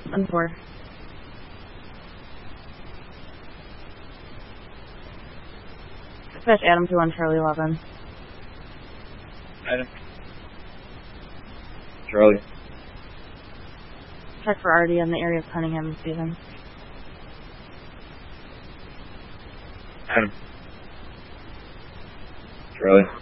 4. Dispatch Adam to 1 Charlie 11. Adam. Charlie. Check for RD in the area of Cunningham and Stevens. Adam. Charlie.